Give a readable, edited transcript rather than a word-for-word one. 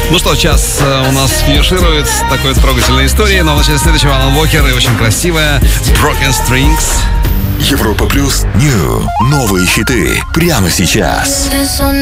Ну что, час у нас финиширует с такой трогательной историей, но в начале следующего Алан Уокер и очень красивая Broken Strings. Европа плюс New. Новые хиты прямо сейчас.